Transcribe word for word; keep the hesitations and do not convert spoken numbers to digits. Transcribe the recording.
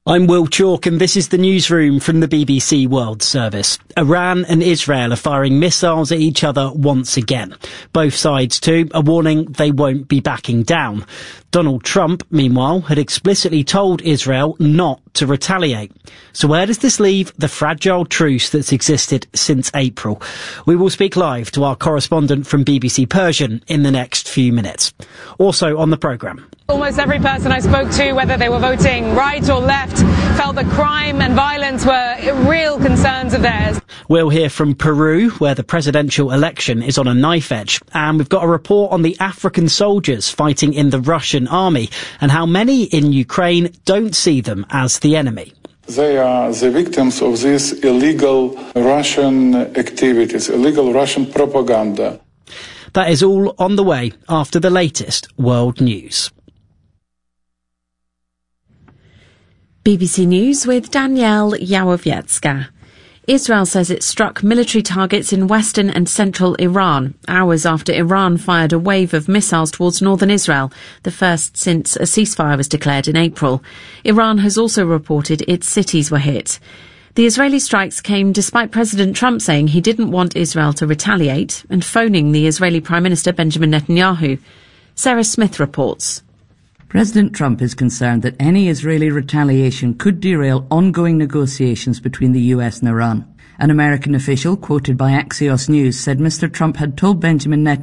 I'm Will Chalk and this is the newsroom from the B B C World Service. Iran and Israel are firing missiles at each other once again. Both sides too are warning they won't be backing down. Donald Trump, meanwhile, had explicitly told Israel not to retaliate. So where does this leave the fragile truce that's existed since April? We will speak live to our correspondent from B B C Persian in the next few minutes. Also on the programme. Almost every person I spoke to, whether they were voting right or left, felt that crime and violence were real concerns of theirs. We'll hear from Peru, where the presidential election is on a knife edge. And we've got a report on the African soldiers fighting in the Russian army and how many in Ukraine don't see them as the enemy. They are the victims of these illegal Russian activities, illegal Russian propaganda. That is all on the way after the latest world news. B B C News with Danielle Yawowiecka. Israel says it struck military targets in western and central Iran, hours after Iran fired a wave of missiles towards northern Israel, the first since a ceasefire was declared in April. Iran has also reported its cities were hit. The Israeli strikes came despite President Trump saying he didn't want Israel to retaliate and phoning the Israeli Prime Minister Benjamin Netanyahu. Sarah Smith reports. President Trump is concerned that any Israeli retaliation could derail ongoing negotiations between the U S and Iran. An American official, quoted by Axios News, said Mister Trump had told Benjamin Netanyahu